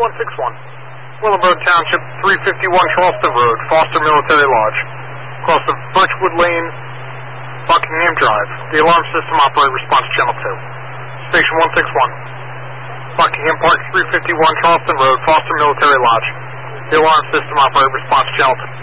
161. Willowbrook Township, 351 Charleston Road, Foster Military Lodge. Across the Birchwood Lane, Buckingham Drive. The alarm system operator response channel 2. Station 161. Buckingham Park, 351 Charleston Road, Foster Military Lodge. The alarm system operator response channel 2.